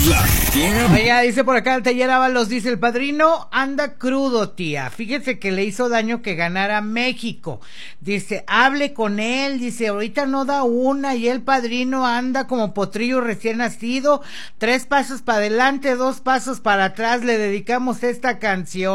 Oiga, dice por acá el taller Ábalos, dice el padrino anda crudo, tía. Fíjese que le hizo daño que ganara México. Dice, hable con él, dice, ahorita no da una y el padrino anda como potrillo recién nacido. 3 pasos para adelante, 2 pasos para atrás, le dedicamos esta canción.